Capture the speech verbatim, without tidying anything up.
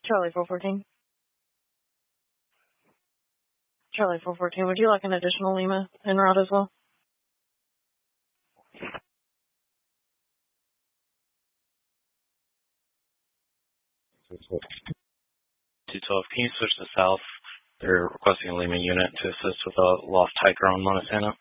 Charlie four fourteen. Charlie four fourteen, would you like an additional Lima en route as well? two twelve, can you switch to south? They're requesting a Lima unit to assist with a lost hiker on Montana.